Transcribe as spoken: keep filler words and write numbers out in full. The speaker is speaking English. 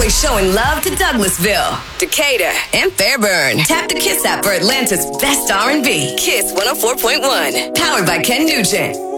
always showing love to Douglasville, Decatur, and Fairburn. Tap the Kiss app for Atlanta's best R and B. Kiss one oh four point one. Powered by Ken Nugent.